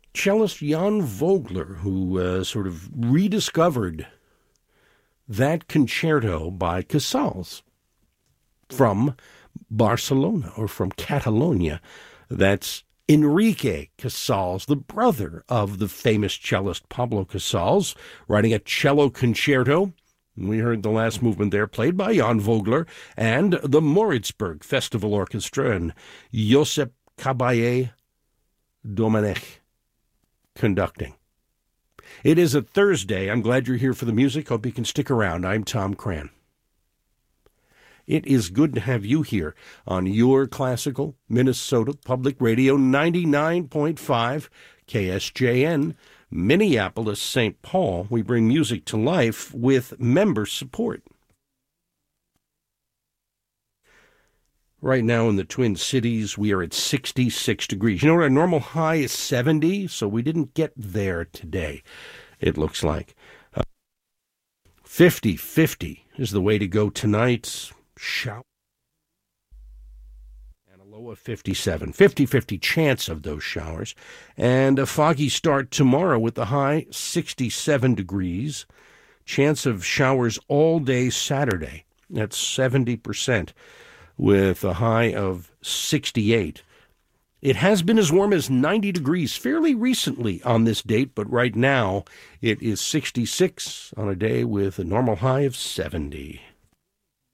cellist Jan Vogler, who sort of rediscovered that concerto by Casals from Barcelona, or from Catalonia. That's Enrique Casals, the brother of the famous cellist Pablo Casals, writing a cello concerto. We heard the last movement there, played by Jan Vogler, and the Moritzburg Festival Orchestra and Josep Caballé Domenech conducting. It is a Thursday. I'm glad you're here for the music. Hope you can stick around. I'm Tom Cran. It is good to have you here on your classical Minnesota Public Radio 99.5 KSJN, Minneapolis, St. Paul. We bring music to life with member support. Right now in the Twin Cities, we are at 66 degrees. You know, our normal high is 70, so we didn't get there today, it looks like. 50-50 is the way to go tonight. Shower. And a low of 57. 50-50 chance of those showers. And a foggy start tomorrow with the high 67 degrees. Chance of showers all day Saturday. That's 70%. With a high of 68. It has been as warm as 90 degrees fairly recently on this date, but right now it is 66 on a day with a normal high of 70.